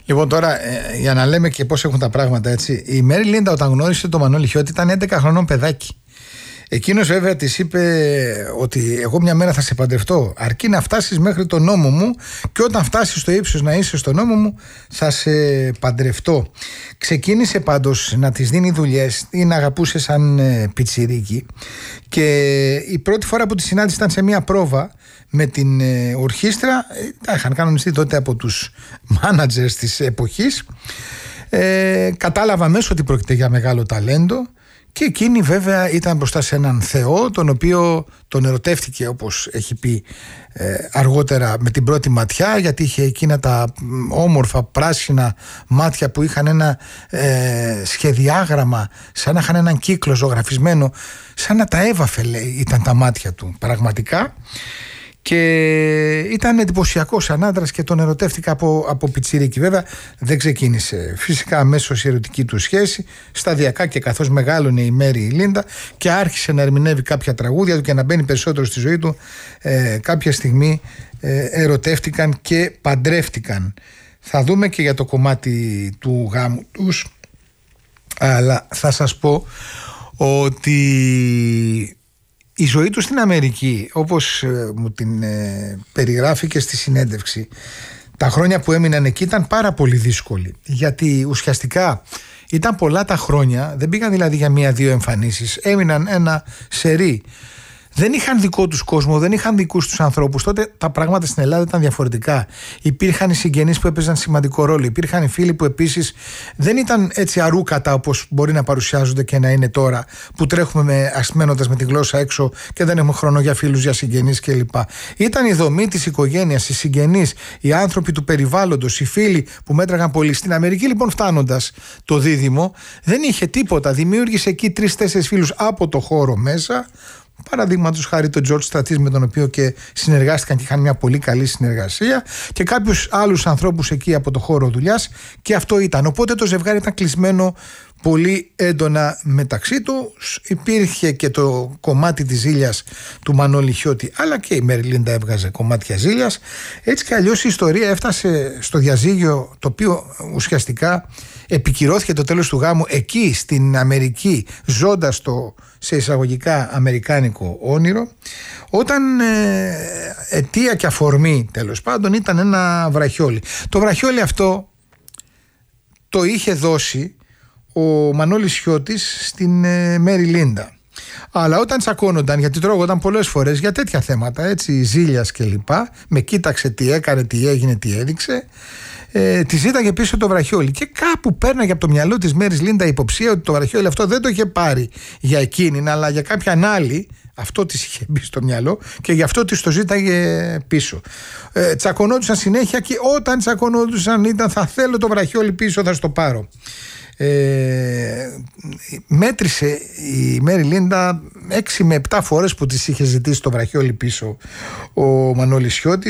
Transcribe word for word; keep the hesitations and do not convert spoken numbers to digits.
Λοιπόν, τώρα ε, για να λέμε και πώς έχουν τα πράγματα, έτσι. Η Μέρι Λίντα, όταν γνώρισε τον Μανώλη Χιώτη, ήταν έντεκα χρονών παιδάκι. Εκείνος βέβαια της είπε ότι εγώ μια μέρα θα σε παντρευτώ, αρκεί να φτάσεις μέχρι τον νόμο μου, και όταν φτάσεις στο ύψος να είσαι στο νόμο μου θα σε παντρευτώ. Ξεκίνησε πάντως να της δίνει δουλειές, την αγαπούσε σαν ε, πιτσιρίκι, και η πρώτη φορά που τη συνάντησε ήταν σε μια πρόβα με την ε, ορχήστρα. Τα είχαν κανονιστεί τότε από τους μάνατζερς της εποχής. ε, Κατάλαβα αμέσως ότι πρόκειται για μεγάλο ταλέντο. Και εκείνη βέβαια ήταν μπροστά σε έναν Θεό, τον οποίο τον ερωτεύτηκε, όπως έχει πει ε, αργότερα, με την πρώτη ματιά, γιατί είχε εκείνα τα όμορφα πράσινα μάτια που είχαν ένα ε, σχεδιάγραμμα, σαν να είχαν έναν κύκλο ζωγραφισμένο, σαν να τα έβαφε, λέει, ήταν τα μάτια του πραγματικά. Και ήταν εντυπωσιακός σαν άντρας και τον ερωτεύτηκα από, από πιτσιρίκι. Βέβαια δεν ξεκίνησε φυσικά αμέσως η ερωτική του σχέση. Σταδιακά και καθώς μεγάλωνε η Μέρι Λίντα και άρχισε να ερμηνεύει κάποια τραγούδια του και να μπαίνει περισσότερο στη ζωή του, ε, κάποια στιγμή ε, ερωτεύτηκαν και παντρεύτηκαν. Θα δούμε και για το κομμάτι του γάμου τους, αλλά θα σας πω ότι η ζωή του στην Αμερική, όπως ε, μου την ε, περιγράφει και στη συνέντευξη, τα χρόνια που έμειναν εκεί ήταν πάρα πολύ δύσκολη, γιατί ουσιαστικά ήταν πολλά τα χρόνια, δεν πήγαν δηλαδή για μία-δύο εμφανίσεις, έμειναν ένα σερί. Δεν είχαν δικό τους κόσμο, δεν είχαν δικούς τους ανθρώπους. Τότε τα πράγματα στην Ελλάδα ήταν διαφορετικά. Υπήρχαν οι συγγενείς που έπαιζαν σημαντικό ρόλο. Υπήρχαν οι φίλοι που επίσης δεν ήταν έτσι αρούκατα όπως μπορεί να παρουσιάζονται και να είναι τώρα, που τρέχουμε με, ασημένοντας με τη γλώσσα έξω και δεν έχουμε χρόνο για φίλους, για συγγενείς κλπ. Ήταν η δομή της οικογένειας, οι συγγενείς, οι άνθρωποι του περιβάλλοντος, οι φίλοι που μέτραγαν πολύ. Στην Αμερική λοιπόν, φτάνοντας το δίδυμο, δεν είχε τίποτα. Δημιούργησε εκεί τρεις-τέσσερις φίλους από το χώρο μέσα. Παραδείγματος χάρη τον Τζορτζ Στρατής, με τον οποίο και συνεργάστηκαν και είχαν μια πολύ καλή συνεργασία, και κάποιους άλλους ανθρώπους εκεί από το χώρο δουλειάς, και αυτό ήταν. Οπότε το ζευγάρι ήταν κλεισμένο πολύ έντονα μεταξύ του. Υπήρχε και το κομμάτι της ζήλιας του Μανώλη Χιώτη, αλλά και η Μέρι Λίντα έβγαζε κομμάτια ζήλιας. Έτσι κι αλλιώς η ιστορία έφτασε στο διαζύγιο, το οποίο ουσιαστικά επικυρώθηκε το τέλος του γάμου εκεί στην Αμερική, ζώντας το σε εισαγωγικά αμερικάνικο όνειρο, όταν ε, αιτία και αφορμή τέλος πάντων ήταν ένα βραχιόλι. Το βραχιόλι αυτό το είχε δώσει ο Μανώλης Χιώτης στην ε, Μέρι Λίντα. Αλλά όταν τσακώνονταν, γιατί τρώγονταν πολλές φορές για τέτοια θέματα, έτσι, ζήλιας κλπ, με κοίταξε τι έκανε, τι έγινε, τι έδειξε, ε, τη ζήταγε πίσω το βραχιόλι. Και κάπου πέρναγε από το μυαλό της Μέρις Λίντα η υποψία ότι το βραχιόλι αυτό δεν το είχε πάρει για εκείνη, αλλά για κάποιαν άλλη. Αυτό της είχε μπει στο μυαλό και γι' αυτό της το ζήταγε πίσω. Ε, τσακωνόντουσαν συνέχεια, και όταν τσακωνόντουσαν ήταν θα θέλω το βραχιόλι πίσω, θα στο πάρω. Ε, μέτρησε η Μέρι Λίντα έξι με επτά φορές που της είχε ζητήσει το βραχιόλι πίσω ο Μανώλης Χιώτης.